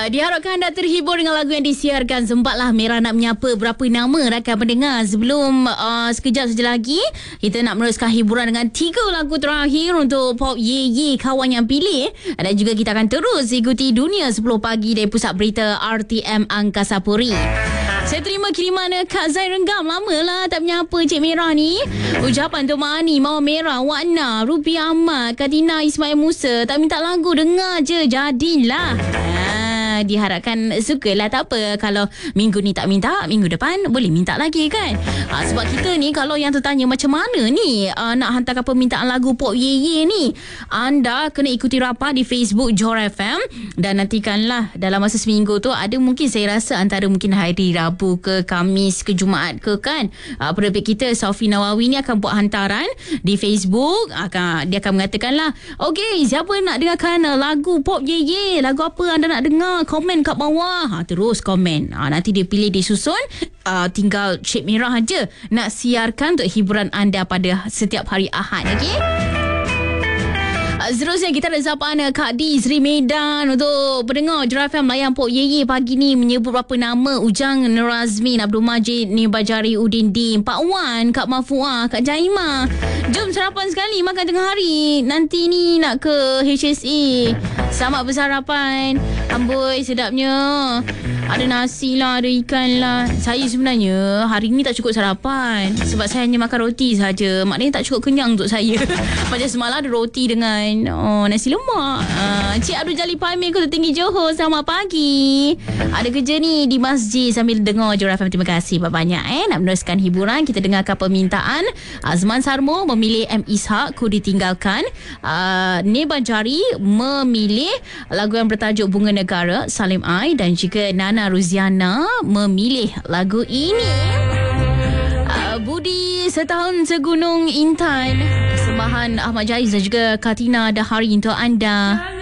Diharapkan anda terhibur dengan lagu yang disiarkan. Sempatlah Merah nak menyapa berapa nama rakan pendengar. Sebelum sekejap saja lagi kita nak meneruskan hiburan dengan 3 lagu terakhir untuk Pop Ye Ye kawan yang pilih. Dan juga kita akan terus ikuti Dunia 10 Pagi dari Pusat Berita RTM Angkasa Puri. Saya terima kiriman Kak Zai Renggam. Lamalah tak menyapa Cik Merah ni. Ucapan Tok Mani, Mawar Merah, Wana, Rupi Ahmad, Katina Ismail Musa. Tak minta lagu, dengar je. Jadilah. Diharapkan sukalah. Tak apa kalau minggu ni tak minta, minggu depan boleh minta lagi kan. Sebab kita ni kalau yang tertanya macam mana ni nak hantarkan permintaan lagu Pop Ye Ye ni, anda kena ikuti rapat di Facebook Johor FM. Dan nantikanlah dalam masa seminggu tu ada mungkin saya rasa antara mungkin hari Rabu ke Khamis ke Jumaat ke kan, penerbit kita Sofi Nawawi ni akan buat hantaran di Facebook. Dia akan mengatakan lah, okey, siapa nak dengarkan lagu Pop Ye Ye, lagu apa anda nak dengar, komen kat bawah. Terus komen. Nanti dia pilih, dia susun. Tinggal Cik Merah aja nak siarkan untuk hiburan anda pada setiap hari Ahad. Okey. Seterusnya kita ada zapan Kak D Sri Medan untuk pendengar Johor FM layan Pop Ye Ye pagi ni menyebut berapa nama: Ujang Nurazmin, Abdul Majid, Nibajari Udin Dim, Pak Wan, Kak Mafuah, Kak Jaimah. Jom sarapan sekali makan tengah hari. Nanti ni nak ke HSA. Selamat bersarapan. Amboi sedapnya. Ada nasi lah, ada ikan lah. Saya sebenarnya hari ni tak cukup sarapan sebab saya hanya makan roti saja. Maknanya tak cukup kenyang untuk saya. Macam semalam ada roti dengan nasi lemak. Cik Abdul Jalil Pamir, Kota Tinggi Johor, selamat pagi. Ada kerja ni di masjid sambil dengar Johor FM. Terima kasih banyak-banyak nak meneruskan hiburan. Kita dengarkan permintaan Azman Sarmo memilih M. Ishak, Ku Ditinggalkan. Nebajari memilih lagu yang bertajuk Bunga Negara, Salim Ai. Dan juga Nana Ruziana memilih lagu ini, Budi Setahun Segunung Intan, persembahan Ahmad Jaiz dan juga Katina Dahari untuk anda.